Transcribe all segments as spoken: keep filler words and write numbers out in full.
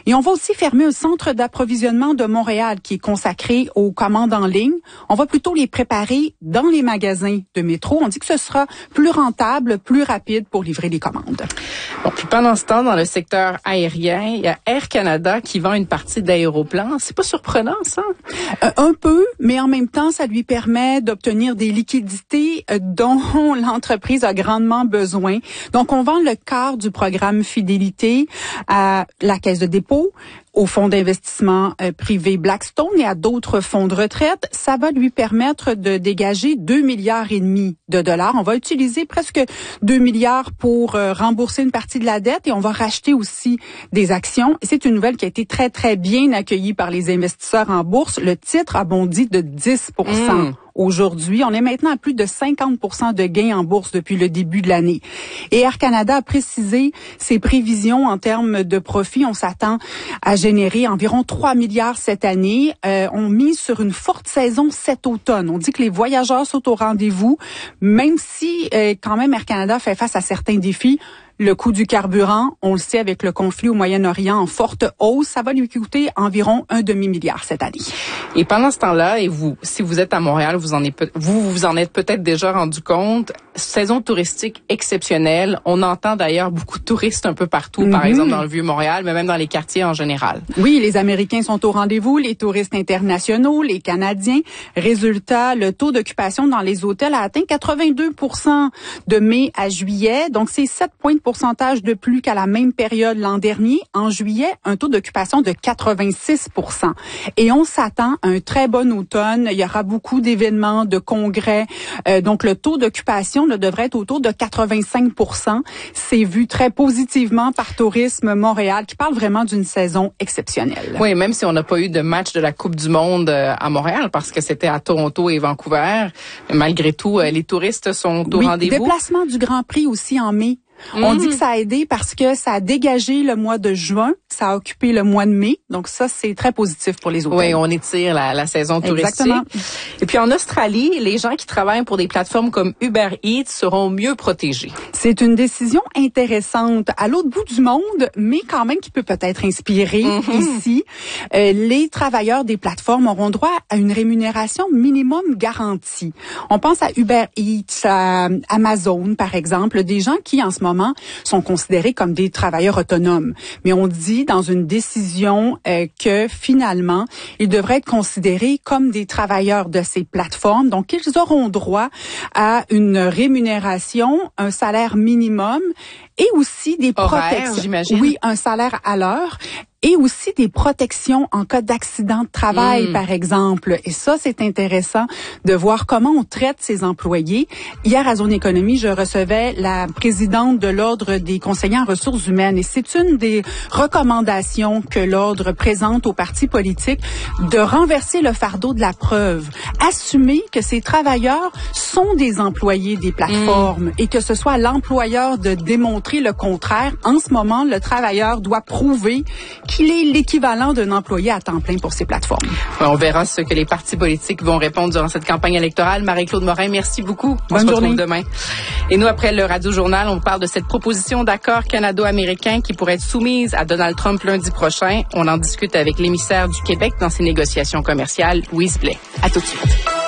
Et on va aussi fermer un centre d'approvisionnement de Montréal qui est consacré aux commandes en ligne. On va plutôt les préparer dans les magasins de métro. On dit que ce sera plus rentable, plus rapide pour livrer les commandes. Bon, puis pendant ce temps, dans le secteur aérien, il y a Air Canada qui vend une partie d'Aéroplan. C'est pas surprenant, ça? Euh, un peu, mais en même temps, ça lui permet d'obtenir des liquidités euh, dont l'entreprise a grandement besoin. Donc, on vend le quart du programme Fidélité à la Caisse de dépôt, au fonds d'investissement euh, privé Blackstone et à d'autres fonds de retraite. Ça va lui permettre de dégager deux milliards et demi de dollars. On va utiliser presque deux milliards pour euh, rembourser une partie de la dette et on va racheter aussi des actions. C'est une nouvelle qui a été très, très bien accueillie par les investisseurs en bourse. Le titre a bondi de dix pour cent. Mmh. Aujourd'hui, on est maintenant à plus de cinquante pour cent de gains en bourse depuis le début de l'année. Et Air Canada a précisé ses prévisions en termes de profit. On s'attend à générer environ trois milliards cette année. Euh, on mise sur une forte saison cet automne. On dit que les voyageurs sont au rendez-vous, même si euh, quand même Air Canada fait face à certains défis. Le coût du carburant, on le sait, avec le conflit au Moyen-Orient en forte hausse, ça va lui coûter environ un demi-milliard cette année. Et pendant ce temps-là, et vous, si vous êtes à Montréal, vous en êtes, vous vous en êtes peut-être déjà rendu compte, saison touristique exceptionnelle. On entend d'ailleurs beaucoup de touristes un peu partout, mm-hmm. par exemple dans le Vieux-Montréal, mais même dans les quartiers en général. Oui, les Américains sont au rendez-vous, les touristes internationaux, les Canadiens. Résultat, le taux d'occupation dans les hôtels a atteint quatre-vingt-deux pour cent de mai à juillet, donc c'est sept points de pourcentage de plus qu'à la même période l'an dernier. En juillet, un taux d'occupation de quatre-vingt-six pour cent. Et on s'attend à un très bon automne. Il y aura beaucoup d'événements, de congrès. Euh, donc, le taux d'occupation là, devrait être autour de quatre-vingt-cinq pour cent. C'est vu très positivement par Tourisme Montréal, qui parle vraiment d'une saison exceptionnelle. Oui, même si on n'a pas eu de match de la Coupe du Monde euh, à Montréal, parce que c'était à Toronto et Vancouver, malgré tout, euh, les touristes sont au oui, rendez-vous. Déplacement du Grand Prix aussi en mai. Mm-hmm. On dit que ça a aidé parce que ça a dégagé le mois de juin, ça a occupé le mois de mai. Donc ça, c'est très positif pour les hôtels. Oui, on étire la, la saison touristique. Exactement. Et puis en Australie, les gens qui travaillent pour des plateformes comme Uber Eats seront mieux protégés. C'est une décision intéressante à l'autre bout du monde, mais quand même qui peut peut-être inspirer mm-hmm. ici. Euh, les travailleurs des plateformes auront droit à une rémunération minimum garantie. On pense à Uber Eats, à Amazon par exemple, des gens qui en ce moment sont considérés comme des travailleurs autonomes. Mais on dit dans une décision euh, que finalement, ils devraient être considérés comme des travailleurs de ces plateformes. Donc, ils auront droit à une rémunération, un salaire minimum et aussi des protections. J'imagine. Oui, un salaire à l'heure. Et aussi des protections en cas d'accident de travail, mmh. par exemple. Et ça, c'est intéressant de voir comment on traite ces employés. Hier, à Zone Économie, je recevais la présidente de l'Ordre des conseillers en ressources humaines. Et c'est une des recommandations que l'Ordre présente aux partis politiques, de renverser le fardeau de la preuve. Assumer que ces travailleurs sont des employés des plateformes mmh. et que ce soit à l'employeur de démontrer le contraire. En ce moment, le travailleur doit prouver qu'il est l'équivalent d'un employé à temps plein pour ces plateformes. On verra ce que les partis politiques vont répondre durant cette campagne électorale. Marie-Claude Morin, merci beaucoup. On Bonne se journée. retrouve demain. Et nous, après le Radio-Journal, on parle de cette proposition d'accord canado-américain qui pourrait être soumise à Donald Trump lundi prochain. On en discute avec l'émissaire du Québec dans ses négociations commerciales, Louise Blais. À tout de suite.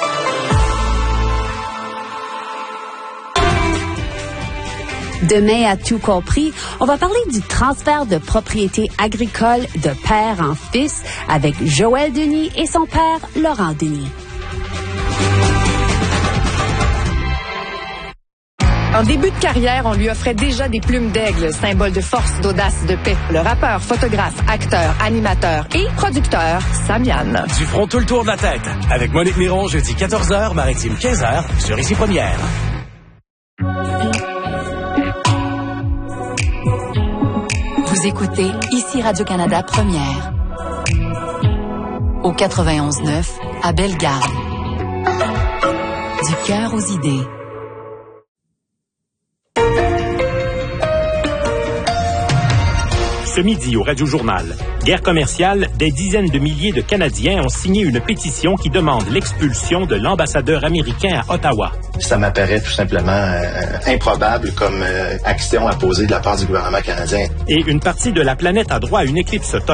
Demain, à Tout compris, on va parler du transfert de propriété agricole de père en fils avec Joël Denis et son père, Laurent Denis. En début de carrière, on lui offrait déjà des plumes d'aigle, symbole de force, d'audace, de paix. Le rappeur, photographe, acteur, animateur et producteur, Samian. Du front tout le tour de la tête. Avec Monique Miron, jeudi quatorze heures, Maritime quinze heures, sur Ici Première. Vous écoutez Ici Radio-Canada Première. Au quatre-vingt-onze neuf, à Bellegarde. Du cœur aux idées. Ce midi au Radio-Journal, guerre commerciale, des dizaines de milliers de Canadiens ont signé une pétition qui demande l'expulsion de l'ambassadeur américain à Ottawa. Ça m'apparaît tout simplement euh, improbable comme euh, action à poser de la part du gouvernement canadien. Et une partie de la planète a droit à une éclipse totale.